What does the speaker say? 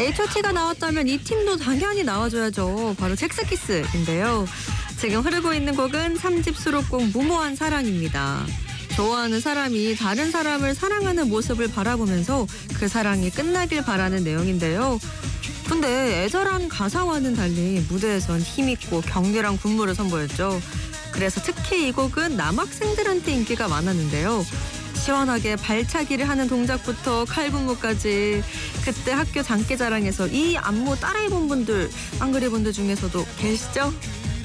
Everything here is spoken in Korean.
H.O.T가 나왔다면 이 팀도 당연히 나와줘야죠. 바로 잭스키스인데요. 지금 흐르고 있는 곡은 3집 수록곡 무모한 사랑입니다. 좋아하는 사람이 다른 사람을 사랑하는 모습을 바라보면서 그 사랑이 끝나길 바라는 내용인데요. 근데 애절한 가사와는 달리 무대에선 힘있고 격렬한 군무를 선보였죠. 그래서 특히 이 곡은 남학생들한테 인기가 많았는데요. 시원하게 발차기를 하는 동작부터 칼군무까지 그때 학교 장기자랑에서 이 안무 따라해본 분들, 안 그래본 분들 중에서도 계시죠?